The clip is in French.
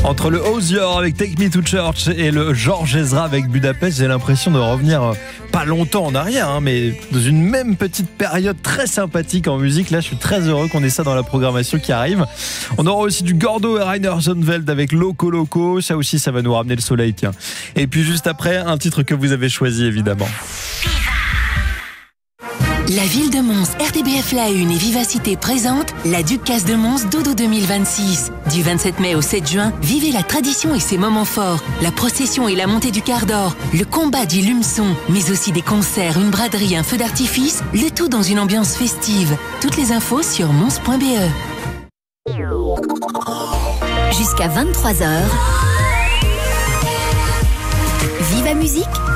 Entre le Hozier avec Take Me to Church et le George Ezra avec Budapest, j'ai l'impression de revenir pas longtemps en arrière, mais dans une même petite période très sympathique en musique. Là, je suis très heureux qu'on ait ça dans la programmation qui arrive. On aura aussi du Gordo et Rainer Zonveld avec Loco Loco. Ça aussi, ça va nous ramener le soleil, tiens. Et puis juste après, un titre que vous avez choisi, évidemment. La ville de Mons, RTBF La Une et Vivacité présentent la Ducasse de Mons Dodo 2026. Du 27 mai au 7 juin, vivez la tradition et ses moments forts, la procession et la montée du quart d'or, le combat du lumeçon, mais aussi des concerts, une braderie, un feu d'artifice, le tout dans une ambiance festive. Toutes les infos sur mons.be. Jusqu'à 23h. Viva Musique